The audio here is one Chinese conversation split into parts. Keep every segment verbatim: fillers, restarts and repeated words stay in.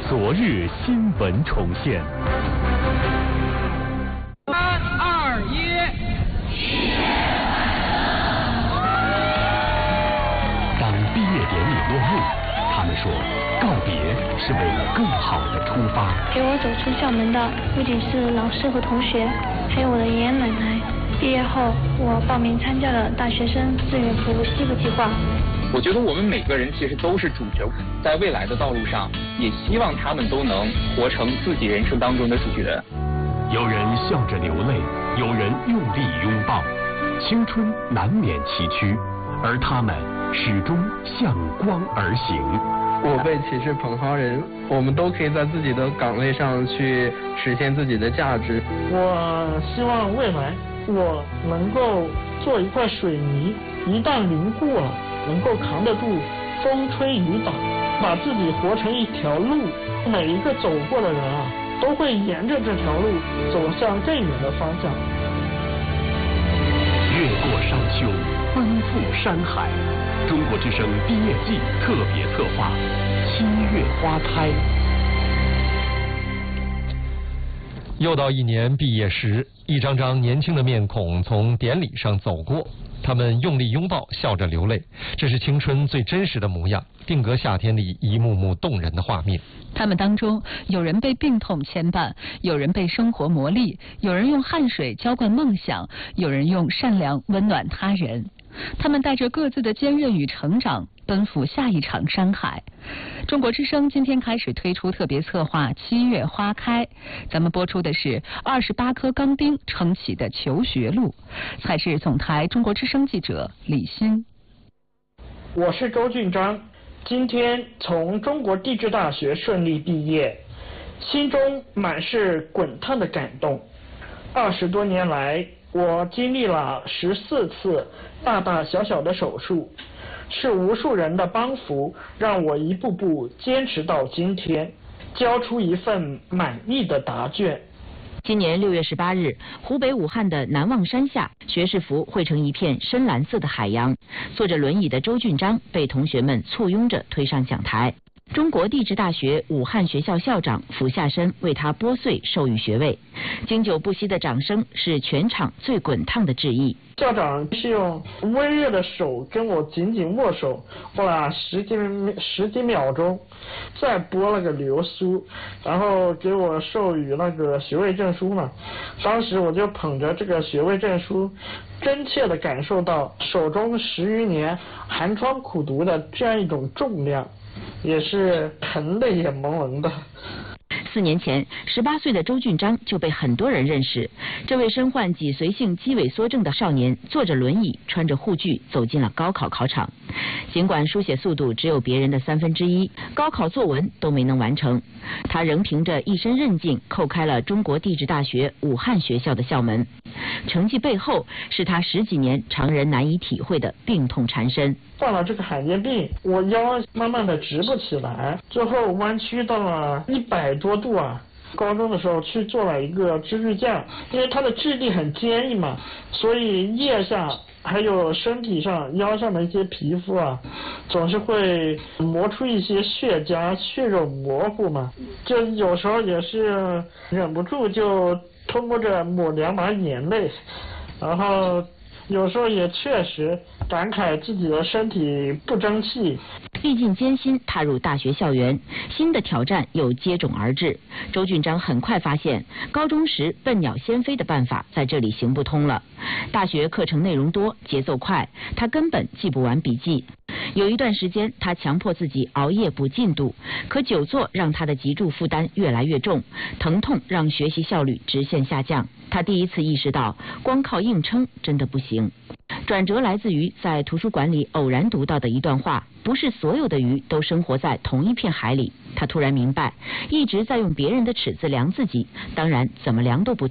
昨日新闻重现。 三二一。 当毕业典礼落幕，他们说，告别是为了更好的出发。 陪我走出校门的不仅是老师和同学，还有我的爷爷奶奶。毕业后，我报名参加了大学生志愿服务西部计划。 我觉得我们每个人其实都是主角，在未来的道路上，也希望他们都能活成自己人生当中的主角。 有人笑着流泪，有人用力拥抱，青春难免崎岖，而他们始终向光而行。 不被歧视捧好人，我们都可以在自己的岗位上去实现自己的价值。 我希望未来我能够做一块水泥，一旦凝固了，能够扛得住风吹雨打，把自己活成一条路。每一个走过的人啊，都会沿着这条路走向更远的方向。 越过山丘，奔赴山海。中国之声毕业季特别策划，七月花开。 又到一年毕业时，一张张年轻的面孔从典礼上走过，他们用力拥抱，笑着流泪，这是青春最真实的模样，定格夏天里一幕幕动人的画面。 他们当中，有人被病痛牵绊，有人被生活磨砺，有人用汗水浇灌梦想，有人用善良温暖他人。他们带着各自的坚韧与成长，奔赴下一场山海。中国之声今天开始推出特别策划《七月花开》，咱们播出的是二十八颗钢钉撑起的求学路。采制总台中国之声记者李欣。 我是周俊章，今天从中国地质大学顺利毕业，心中满是滚烫的感动。二十多年来，我经历了十四次大大小小的手术，是无数人的帮扶，让我一步步坚持到今天，交出一份满意的答卷。 今年六月十八日，湖北武汉的南望山下，学士服汇成一片深蓝色的海洋。坐着轮椅的周俊章被同学们簇拥着推上讲台。中国地质大学武汉学校校长俯下身为他拨穗授予学位，经久不息的掌声是全场最滚烫的致意。 校长是用温热的手跟我紧紧握手，哇，十几十几秒钟，再拨了个流苏，然后给我授予那个学位证书嘛。当时我就捧着这个学位证书，真切地感受到手中十余年寒窗苦读的这样一种重量。也是很泪眼朦胧的。 四年前，十八岁的周俊章就被很多人认识。这位身患脊髓性肌萎缩症的少年，坐着轮椅，穿着护具，走进了高考考场。尽管书写速度只有别人的三分之一，高考作文都没能完成，他仍凭着一身韧劲，叩开了中国地质大学武汉学校的校门。成绩背后，是他十几年常人难以体会的病痛缠身。 患了这个罕见病，我腰慢慢的直不起来，最后弯曲到了一百多度啊。高中的时候去做了一个支支架，因为它的质地很坚硬嘛，所以腋下还有身体上腰上的一些皮肤啊，总是会磨出一些血痂，血肉模糊嘛，就有时候也是忍不住就偷摸着抹两把眼泪，然后有时候也确实感慨自己的身体不争气。 历尽艰辛踏入大学校园，新的挑战又接踵而至。周俊章很快发现，高中时笨鸟先飞的办法在这里行不通了。大学课程内容多，节奏快，他根本记不完笔记。有一段时间，他强迫自己熬夜补进度，可久坐让他的脊柱负担越来越重，疼痛让学习效率直线下降。他第一次意识到，光靠硬撑真的不行。转折来自于在图书馆里偶然读到的一段话：不是所有的鱼都生活在同一片海里。他突然明白，一直在用别人的尺子量自己，当然怎么量都不对。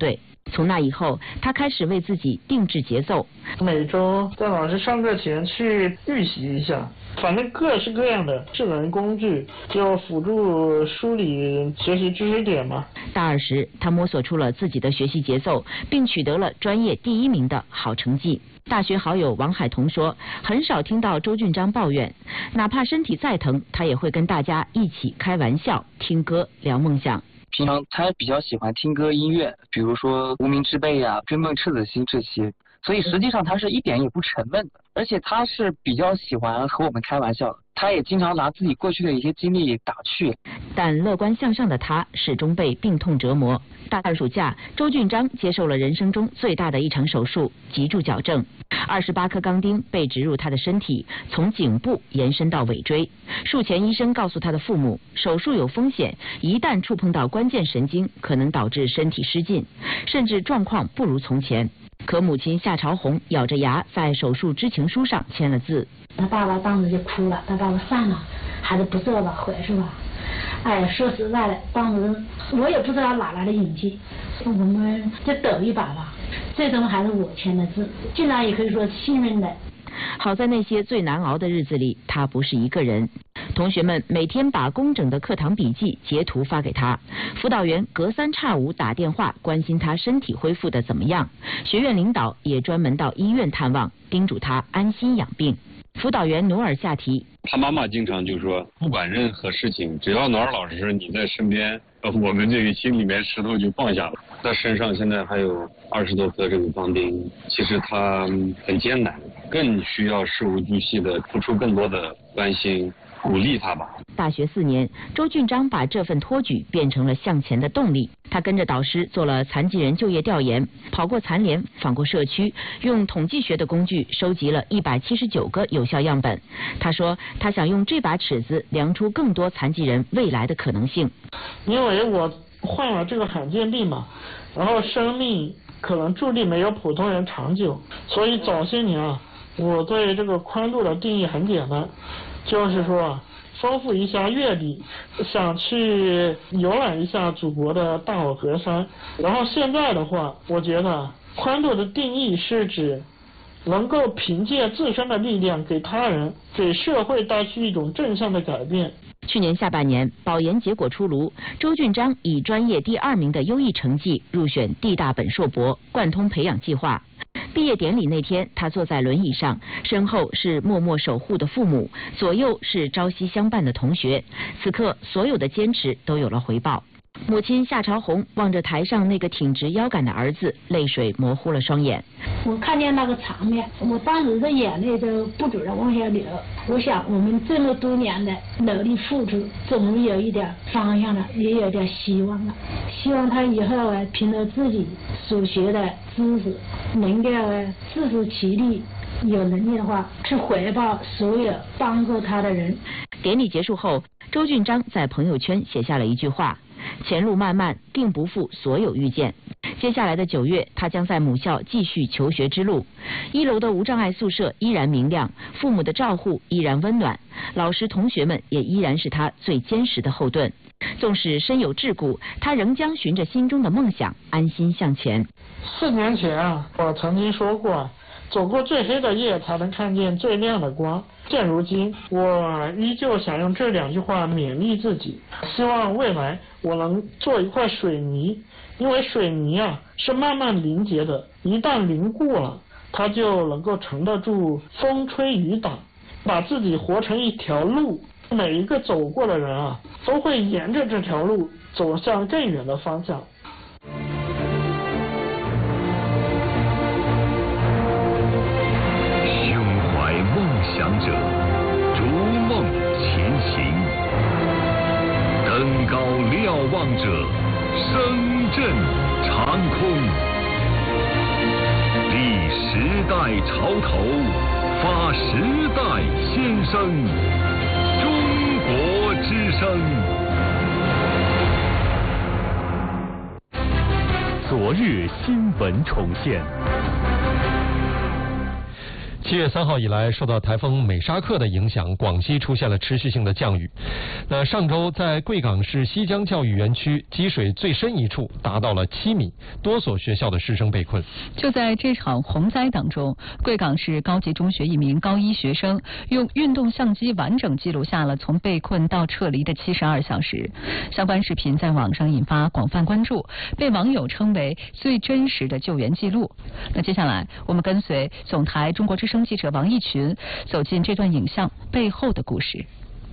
从那以后，他开始为自己定制节奏， 每周在老师上课前去预习一下，反正各式各样的智能工具就辅助梳理学习知识点嘛。 大二时，他摸索出了自己的学习节奏，并取得了专业第一名的好成绩。大学好友王海彤说，很少听到周俊章抱怨，哪怕身体再疼，他也会跟大家一起开玩笑、听歌、聊梦想。 平常他比较喜欢听歌音乐，比如说无名之辈呀、追梦赤子心这些，所以实际上他是一点也不沉闷的，而且他是比较喜欢和我们开玩笑，他也经常拿自己过去的一些经历打趣。 但乐观向上的他始终被病痛折磨。大二暑假，周俊章接受了人生中最大的一场手术——脊柱矫正。二十八颗钢钉被植入他的身体，从颈部延伸到尾椎。术前医生告诉他的父母，手术有风险，一旦触碰到关键神经，可能导致身体失禁，甚至状况不如从前。可母亲夏朝红咬着牙在手术知情书上签了字。 他爸爸当时就哭了，他爸爸算了，孩子不做吧，回是吧？哎，说实在的，当时我也不知道哪来的勇气，我们就赌一把吧。最终还是我签的字，竟然也可以说信任的。 好在那些最难熬的日子里，他不是一个人。同学们每天把工整的课堂笔记截图发给他，辅导员隔三差五打电话关心他身体恢复的怎么样，学院领导也专门到医院探望，叮嘱他安心养病。辅导员努尔下提， 他妈妈经常就说，不管任何事情，只要努尔老师你在身边，我们这个心里面石头就放下了。他身上现在还有二十多颗这个钢钉，其实他很艰难，更需要事无巨细的付出更多的关心，鼓励他吧。 大学四年，周俊章把这份托举变成了向前的动力。他跟着导师做了残疾人就业调研，跑过残联，访过社区，用统计学的工具收集了一百七十九个有效样本。他说，他想用这把尺子量出更多残疾人未来的可能性。 因为我患了这个罕见病嘛，然后生命可能注定没有普通人长久，所以早些年啊，我对这个宽度的定义很简单，就是说丰富一下阅历，想去游览一下祖国的大好河山。然后现在的话，我觉得宽度的定义是指能够凭借自身的力量给他人、给社会带去一种正向的改变。 去年下半年，保研结果出炉，周俊章以专业第二名的优异成绩入选地大本硕博贯通培养计划。毕业典礼那天，他坐在轮椅上，身后是默默守护的父母，左右是朝夕相伴的同学。此刻，所有的坚持都有了回报。母亲夏朝红望着台上那个挺直腰杆的儿子，泪水模糊了双眼。 我看见那个场面，我当时的眼泪就不住的往下流。我想，我们这么多年的努力付出，总有一点方向了，也有点希望了。希望他以后啊，凭着自己所学的知识，能够自食其力。有能力的话，去回报所有帮助他的人。 典礼结束后，周俊章在朋友圈写下了一句话：前路漫漫，定不负所有遇见。接下来的九月，他将在母校继续求学之路。一楼的无障碍宿舍依然明亮，父母的照护依然温暖，老师同学们也依然是他最坚实的后盾。纵使身有桎梏，他仍将循着心中的梦想安心向前。 四年前啊，我曾经说过，走过最黑的夜，才能看见最亮的光。现如今，我依旧想用这两句话勉励自己，希望未来我能做一块水泥，因为水泥啊是慢慢凝结的，一旦凝固了，它就能够承得住风吹雨打，把自己活成一条路。每一个走过的人啊，都会沿着这条路走向更远的方向。 想者逐梦前行，登高瞭望者声震长空。立时代潮头，发时代先声，中国之声。昨日新闻重现。 七月三号以来，受到台风美沙克的影响，广西出现了持续性的降雨。那上周在贵港市西江教育园区，积水最深一处达到了七米，多所学校的师生被困。 就在这场洪灾当中，贵港市高级中学一名高一学生用运动相机完整记录下了从被困到撤离的七十二小时。相关视频在网上引发广泛关注，被网友称为最真实的救援记录。那接下来，我们跟随总台中国之声记者王义群走进这段影像背后的故事。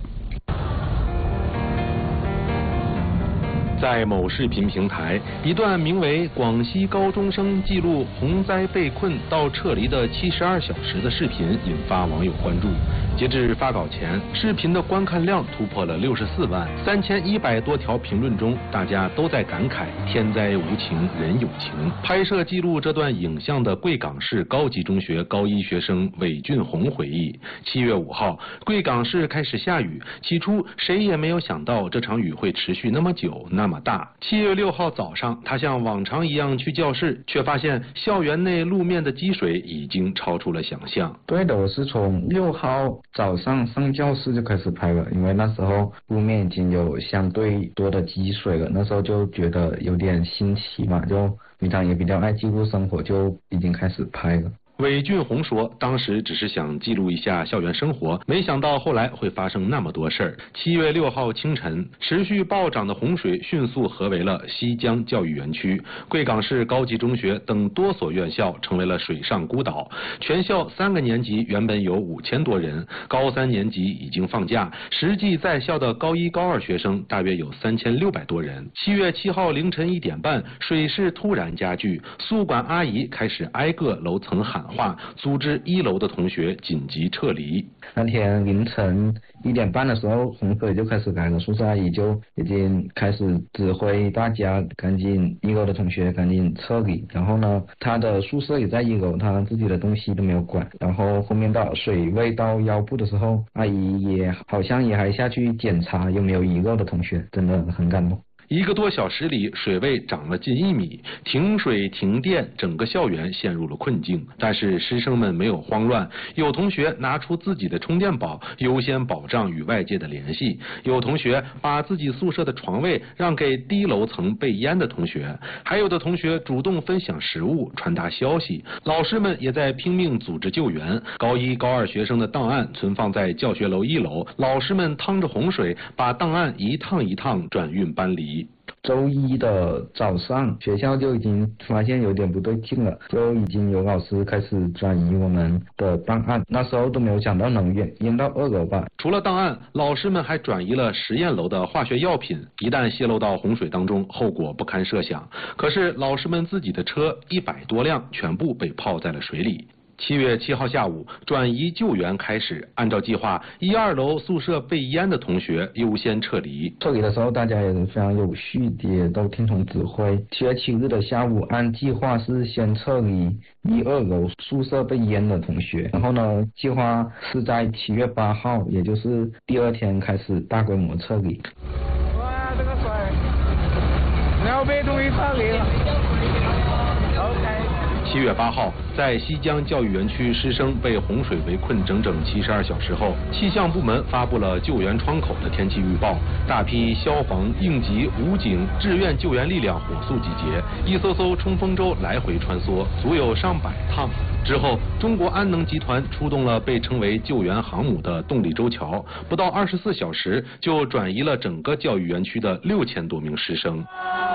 在某视频平台，一段名为《广西高中生记录洪灾被困到撤离的七十二小时》的视频引发网友关注。截至发稿前，视频的观看量突破了六十四万，三千一百多条评论中，大家都在感慨天灾无情人有情。拍摄记录这段影像的贵港市高级中学高一学生韦俊宏回忆，七月五号，贵港市开始下雨，起初谁也没有想到这场雨会持续那么久那么大。七月六号早上，他像往常一样去教室，却发现校园内路面的积水已经超出了想象。 对的，我是从六号早上上教室就开始拍了，因为那时候路面已经有相对多的积水了，那时候就觉得有点新奇嘛，就平常也比较爱记录生活，就已经开始拍了。 韦俊宏说，当时只是想记录一下校园生活，没想到后来会发生那么多事儿。七月六号清晨，持续暴涨的洪水迅速合围了西江教育园区、贵港市高级中学等多所院校，成为了水上孤岛。全校三个年级原本有五千多人，高三年级已经放假，实际在校的高一高二学生大约有三千六百多人。七月七号凌晨一点半，水势突然加剧，宿管阿姨开始挨个楼层喊话，组织一楼的同学紧急撤离。 那天凌晨一点半的时候，洪水就开始来了，宿舍阿姨就已经开始指挥大家赶紧一楼的同学赶紧撤离。然后呢，他的宿舍也在一楼，他自己的东西都没有管。然后后面到水位到腰部的时候，阿姨也好像也还下去检查有没有遗漏的同学，真的很感动。 一个多小时里，水位涨了近一米，停水停电，整个校园陷入了困境。但是师生们没有慌乱，有同学拿出自己的充电宝，优先保障与外界的联系；有同学把自己宿舍的床位让给低楼层被淹的同学，还有的同学主动分享食物，传达消息。老师们也在拼命组织救援。高一高二学生的档案存放在教学楼一楼，老师们趟着洪水，把档案一趟一趟转运搬离。 周一的早上，学校就已经发现有点不对劲了，就已经有老师开始转移我们的档案。那时候都没有想到能淹淹到二楼吧。 除了档案，老师们还转移了实验楼的化学药品，一旦泄漏到洪水当中，后果不堪设想。可是老师们自己的车一百多辆全部被泡在了水里。七月七号下午，转移救援开始。按照计划，一二楼宿舍被淹的同学优先撤离。 撤离的时候，大家也是非常有序的，也都听从指挥。七月七日的下午，按计划是先撤离一二楼宿舍被淹的同学。然后呢，计划是在七月八号，也就是第二天开始大规模撤离。 哇，这个水，辽北终于撤离了。 七月八号，在西江教育园区师生被洪水围困整整七十二小时后，气象部门发布了救援窗口的天气预报，大批消防、应急、武警、志愿救援力量火速集结，一艘艘冲锋舟来回穿梭，足有上百趟。之后，中国安能集团出动了被称为救援航母的动力舟桥，不到二十四小时就转移了整个教育园区的六千多名师生。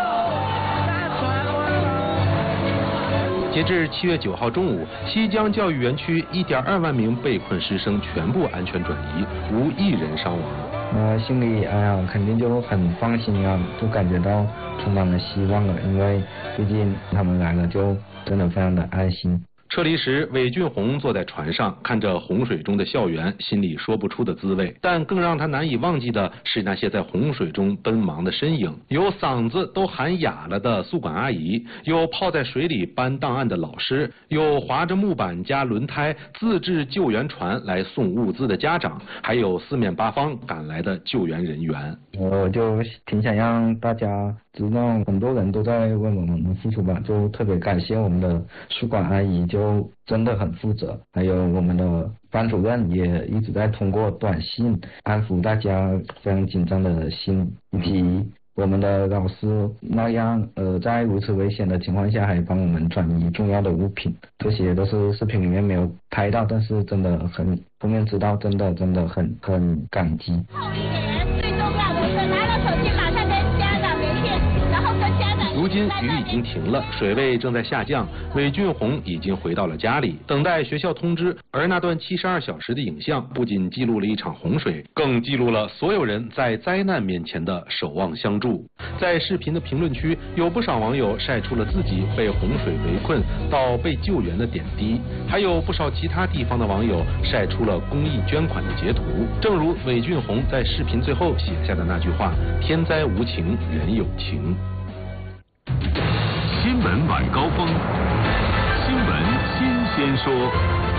截至七月九号中午，西江教育园区一点二万名被困师生全部安全转移，无一人伤亡。 呃，心里哎呀，肯定就很放心啊，就感觉到充满了希望了，因为毕竟他们来了，就真的非常的安心。 撤离时，韦俊宏坐在船上，看着洪水中的校园，心里说不出的滋味。但更让他难以忘记的是那些在洪水中奔忙的身影，有嗓子都喊哑了的宿管阿姨，有泡在水里搬档案的老师，有划着木板加轮胎自制救援船来送物资的家长，还有四面八方赶来的救援人员。 我就挺想让大家知道很多人都在为我们付出吧，就特别感谢我们的宿管阿姨，就真的很负责，还有我们的班主任也一直在通过短信安抚大家非常紧张的心，以及我们的老师那样呃在如此危险的情况下还帮我们转移重要的物品，这些都是视频里面没有拍到，但是真的很后面知道，真的真的很很感激。 最重要的是拿了手机马上跟家长联系，然后跟家长。 如今雨已经停了，水位正在下降，韦俊宏已经回到了家里，等待学校通知。而那段七十二小时的影像，不仅记录了一场洪水，更记录了所有人在灾难面前的守望相助。在视频的评论区，有不少网友晒出了自己被洪水围困到被救援的点滴，还有不少其他地方的网友晒出了公益捐款的截图。正如韦俊宏在视频最后写下的那句话：天灾无情人有情。 新闻晚高峰，新闻新鲜说。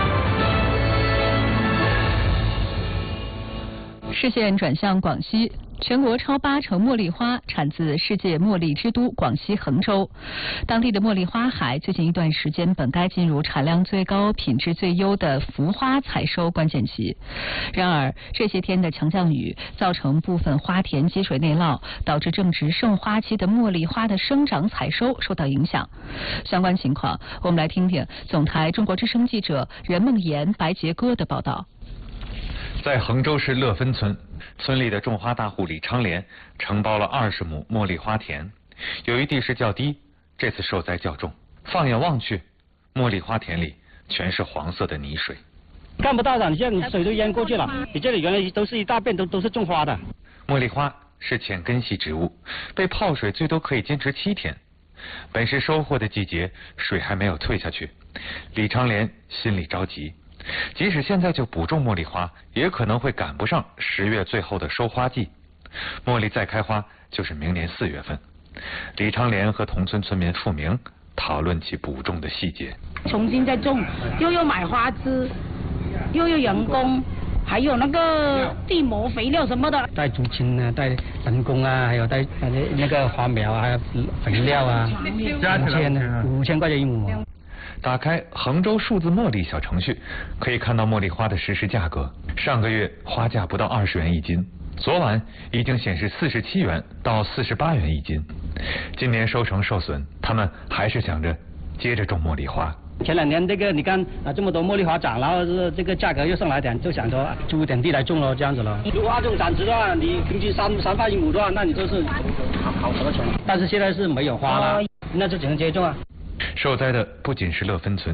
视线转向广西，全国超八成茉莉花产自世界茉莉之都广西衡州。当地的茉莉花海最近一段时间本该进入产量最高、品质最优的浮花采收关键期，然而这些天的强降雨造成部分花田积水内涝，导致正值盛花期的茉莉花的生长采收受到影响。相关情况，我们来听听总台中国之声记者任梦妍、白杰哥的报道。 在衡州市乐芬村，村里的种花大户李昌莲承包了二十亩茉莉花田，由于地势较低，这次受灾较重。放眼望去，茉莉花田里全是黄色的泥水， 看不到的，你现在水都淹过去了。你这里原来都是一大片都都是种花的。 茉莉花是浅根系植物，被泡水最多可以坚持七天。本是收获的季节，水还没有退下去，李昌莲心里着急。即使现在就补种茉莉花，也可能会赶不上十月最后的收花季。茉莉再开花就是明年四月份。李昌莲和同村村民付明讨论起补种的细节。 重新再种，又要买花枝，又要人工，还有那个地膜肥料什么的。 带竹青啊，带人工啊，还有带那个花苗啊，还有肥料啊，五千五千块钱一亩。 打开衡州数字茉莉小程序，可以看到茉莉花的实时价格。上个月花价不到二十元一斤，昨晚已经显示四十七元到四十八元一斤。今年收成受损，他们还是想着接着种茉莉花。 前两年这个你看啊，这么多茉莉花涨，然后是这个价格又上来点，就想说租点地来种咯，这样子咯。如果按这种产值的话，你平均三三块一亩的话，那你就是好好多钱。但是现在是没有花了，那就只能接种啊。 受灾的不仅是乐芬村。